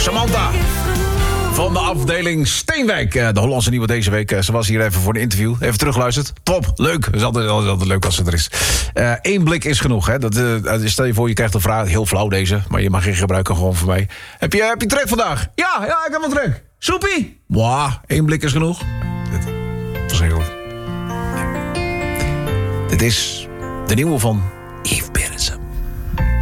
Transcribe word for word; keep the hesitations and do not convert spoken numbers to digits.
Samantha van de afdeling Steenwijk. De Hollandse Nieuwe deze week. Ze was hier even voor een interview. Even teruggeluisterd. Top, leuk. Het is altijd, altijd, altijd leuk als ze er is. Eén uh, blik is genoeg. Hè? Dat, uh, stel je voor, je krijgt een vraag. Heel flauw deze. Maar je mag geen gebruiken gewoon voor mij. Heb je, heb je trek vandaag? Ja, ja, ik heb wel trek. Soepie? Mwah, één blik is genoeg. Dit, verschrikkelijk. Ja. Dit is de nieuwe van